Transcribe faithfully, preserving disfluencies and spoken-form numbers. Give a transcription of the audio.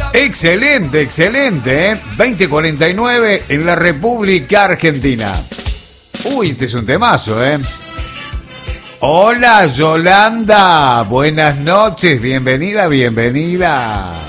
Excelente, excelente, ¿eh? veinte cuarenta y nueve en la República Argentina. Uy, este es un temazo, ¿eh? Hola, Yolanda. Buenas noches, bienvenida, bienvenida.